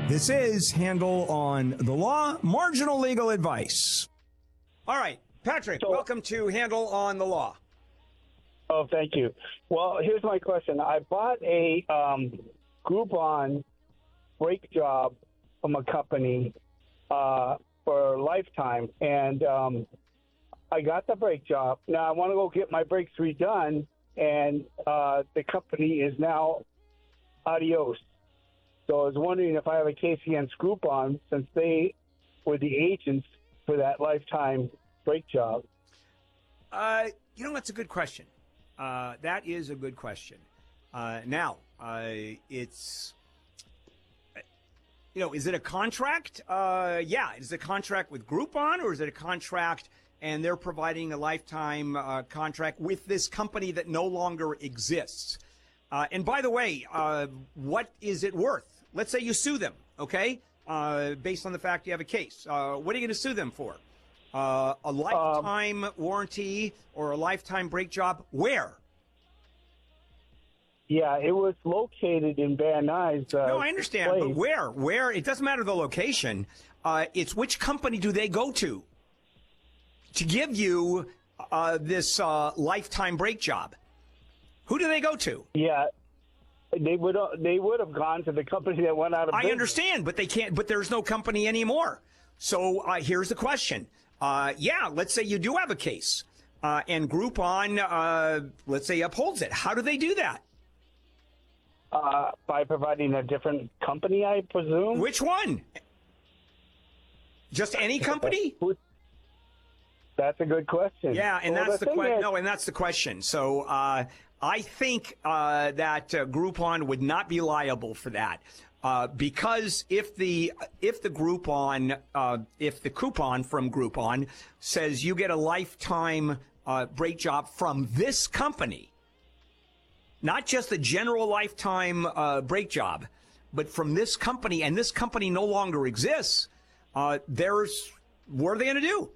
This is Handel on the Law, marginal legal advice. All right, Patrick, welcome to Handel on the Law. Oh, thank you. Well, here's my question. I bought a Groupon brake job from a company for a lifetime, and I got the brake job. Now I want to go get my brakes redone, and the company is now adios. So I was wondering if I have a case against Groupon since they were the agents for that lifetime brake job. That's a good question. That is a good question. It's, is it a contract? Yeah. Is it a contract with Groupon, or is it a contract and they're providing a lifetime contract with this company that no longer exists? And by the way, what is it worth? Let's say you sue them, okay? Based on the fact you have a case. What are you going to sue them for? A lifetime warranty or a lifetime brake job? Where? Yeah, it was located in Van Nuys. No, I understand, place. but where? Where? It doesn't matter the location. It's which company do they go to give you this lifetime brake job? Who do they go to? Yeah. They would have gone to the company that went out of business. I understand, but they can't. But there's no company anymore. So here's the question. Let's say you do have a case, and Groupon, let's say, upholds it. How do they do that? By providing a different company, I presume. Which one? Just any company? That's a good question. Yeah, and that's the question. No, and that's the question. So I think that Groupon would not be liable for that. Because if the coupon from Groupon says you get a lifetime brake job from this company, not just a general lifetime brake job, but from this company, and this company no longer exists, what are they going to do?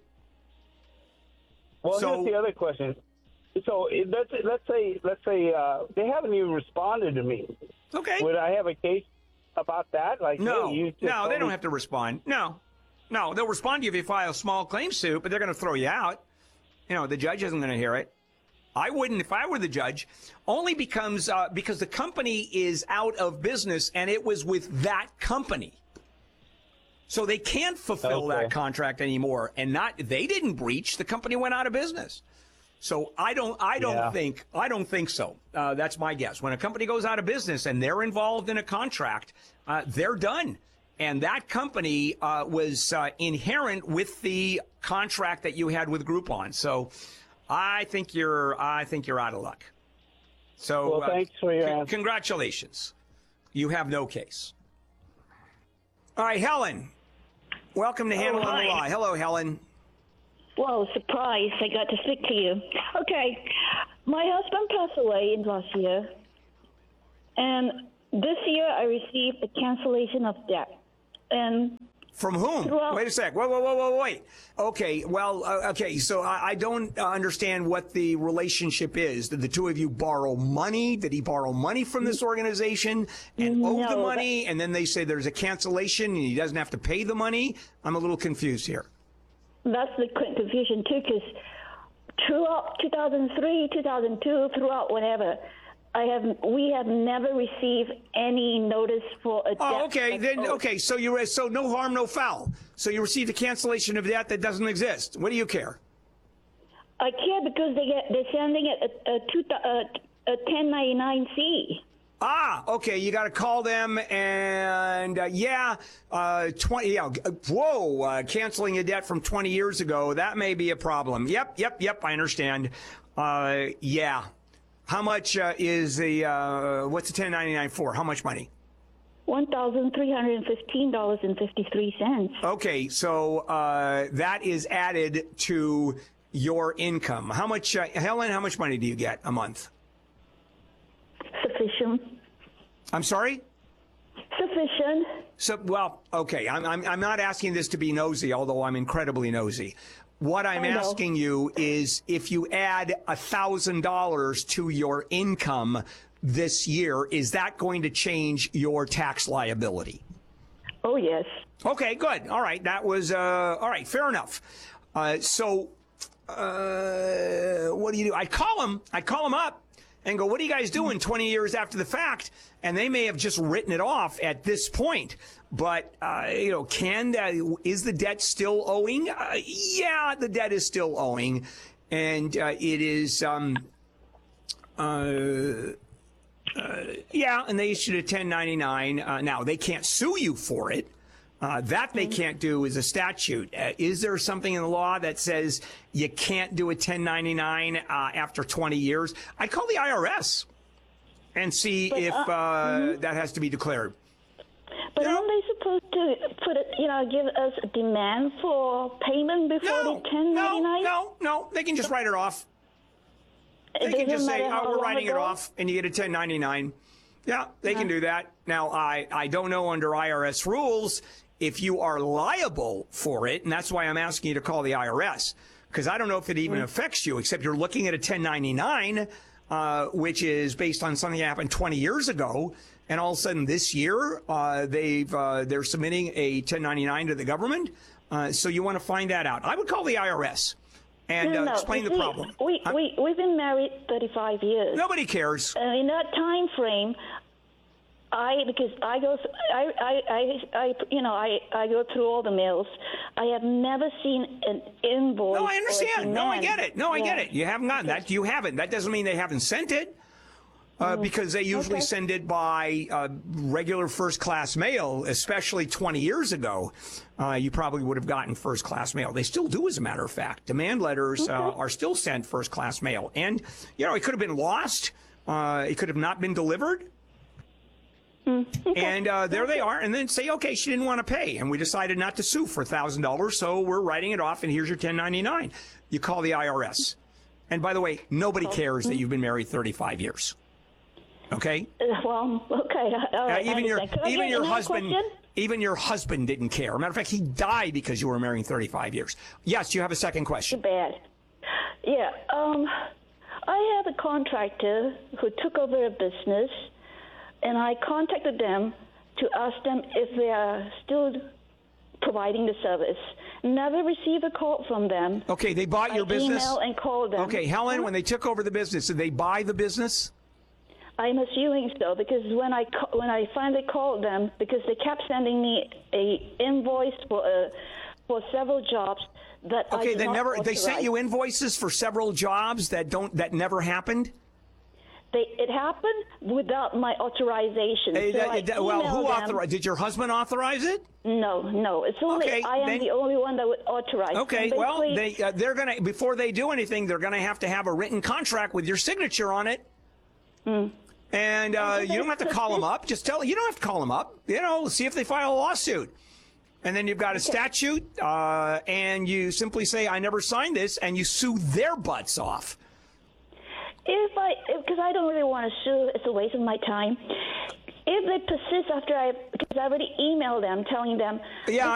Well, here's the other question. So let's say they haven't even responded to me. Okay. Would I have a case about that? Like, no, hey, no, they don't have to respond. No, they'll respond to you if you file a small claim suit, but they're going to throw you out. The judge isn't going to hear it. I wouldn't if I were the judge, only because the company is out of business and it was with that company. So they can't fulfill that contract anymore, and they didn't breach. The company went out of business. So I don't think so. That's my guess. When a company goes out of business and they're involved in a contract, they're done. And that company was inherent with the contract that you had with Groupon. So I think you're out of luck. So thanks for your answer. Congratulations. You have no case. All right, Helen. Welcome to Handel on the Law. Hello, Helen. Well, surprise, I got to speak to you. Okay, my husband passed away last year, and this year I received a cancellation of debt. And from whom? Wait a sec. Wait. Okay, so I don't understand what the relationship is. Did the two of you borrow money? Did he borrow money from this organization and owe the money, and then they say there's a cancellation and he doesn't have to pay the money? I'm a little confused here. That's the confusion, too, because throughout 2003, 2002, throughout whenever, we have never received any notice for a debt. Oh, okay. So no harm, no foul. So you received a cancellation of debt that doesn't exist. What do you care? I care because they're sending it a 1099-C. Ah, okay. You got to call them and canceling a debt from 20 years ago. That may be a problem. Yep. I understand. Yeah. How much is what's the 1099 for? How much money? $1,315.53. Okay, so that is added to your income. How much, Helen? How much money do you get a month? Sufficient. I'm sorry? Sufficient. So, well, okay. I'm not asking this to be nosy, although I'm incredibly nosy. What I'm asking you is if you add $1,000 to your income this year, is that going to change your tax liability? Oh, yes. Okay, good. All right. That was, all right, fair enough. So, what do? I'd call them up and go, what are you guys doing 20 years after the fact? And they may have just written it off at this point. But, is the debt still owing? Yeah, the debt is still owing. And it is, yeah, and they issued a 1099. Now, they can't sue you for it. That they can't do is a statute. Is there something in the law that says you can't do a 1099 after 20 years? I'd call the IRS and see if that has to be declared. But aren't they supposed to give us a demand for payment before the 1099? No. They can just write it off. They can just say, we're writing it off, and you get a 1099. Yeah, they can do that. Now, I don't know under IRS rules if you are liable for it, and that's why I'm asking you to call the IRS, because I don't know if it even affects you, except you're looking at a 1099, which is based on something that happened 20 years ago, and all of a sudden this year they're submitting a 1099 to the government. So you want to find that out. I would call the IRS and explain the problem. We've been married 35 years. Nobody cares. In that time frame, I go through all the mails. I have never seen an invoice. No, I understand. No, I get it. I get Yeah. it. You haven't gotten that. You haven't. That doesn't mean they haven't sent it. Because they usually send it by regular first-class mail, especially 20 years ago. You probably would have gotten first-class mail. They still do, as a matter of fact. Demand letters are still sent first-class mail. And, it could have been lost. It could have not been delivered. And there they are. And then say, okay, she didn't want to pay. And we decided not to sue for $1,000, so we're writing it off, and here's your 1099. You call the IRS. And by the way, nobody cares that you've been married 35 years. Okay. Well, okay. All right. Even your husband, question? even your husband didn't care. Matter of fact, he died because you were married 35 years. Yes, you have a second question. Too bad. Yeah. I have a contractor who took over a business, and I contacted them to ask them if they are still providing the service. Never received a call from them. Okay, they bought your business. Email and called them. Okay, Helen, when they took over the business, did they buy the business? I'm assuming so, because when I finally called them, because they kept sending me a invoice for several jobs that I did not authorize. They sent you invoices for several jobs that never happened? It happened without my authorization. Well, who authorized? Did your husband authorize it? No. It's only I am the only one that would authorize. Okay, well, they're gonna, before they do anything, they're gonna have to have a written contract with your signature on it. And you don't have to call them up. Just you don't have to call them up. See if they file a lawsuit. And then you've got a statute, and you simply say, I never signed this, and you sue their butts off. Because I don't really want to sue, it's a waste of my time. If they persist because I already emailed them telling them. Yeah,